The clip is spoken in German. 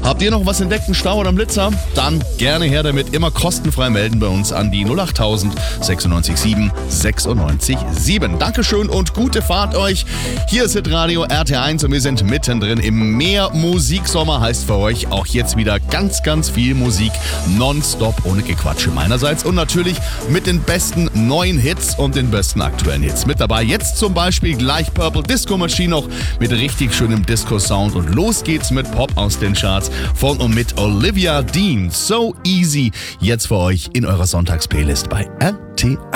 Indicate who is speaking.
Speaker 1: Habt ihr noch was entdeckt, einen Stau oder einen Blitzer? Dann gerne her damit. Immer kostenfrei melden bei uns an die 08000 96 7 96 7. Dankeschön und gute Fahrt euch. Hier ist Hitradio RT1 und wir sind mittendrin im Mehr-Musiksommer. Heißt für euch auch jetzt wieder ganz, ganz viel Musik. Nonstop ohne Gequatsche meinerseits. Und natürlich mit den besten neuen Hits und den besten aktuellen Hits. Mit dabei jetzt zum Beispiel gleich Purple Disco Machine noch mit richtig schönem Disco-Sound. Und los geht's mit Pop aus den Charts von und mit Olivia Dean. So Easy jetzt für euch in eurer Sonntagsplaylist bei RT1.